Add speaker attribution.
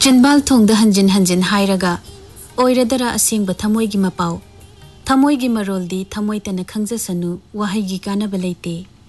Speaker 1: चिंबाल थोंग हंजिन हंजिन हायरगा ओइरदरा असेंब थमोइगी मपाव थमोइगी मरोलदी थमोइतन खंगजसनु वहाइगी कानब लेते।